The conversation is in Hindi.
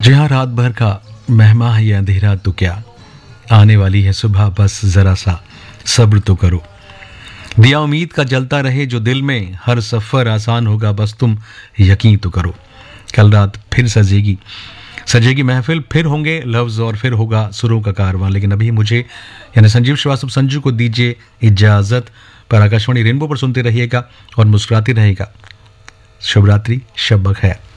जी हाँ, रात भर का मेहमा है ये अंधेरा तो क्या, आने वाली है सुबह, बस जरा सा सब्र तो करो। दिया उम्मीद का जलता रहे जो दिल में, हर सफर आसान होगा, बस तुम यकीन तो करो। कल रात फिर सजेगी सजेगी महफिल, फिर होंगे लफ्ज और फिर होगा सुरों का कारवां। लेकिन अभी मुझे यानी संजीव श्रीवास्तव संजू को दीजिए इजाजत। पर आकाशवाणी रेनबो पर सुनते रहिएगा और मुस्कुराते रहेगा। शुभ रात्रि, शब ब खैर।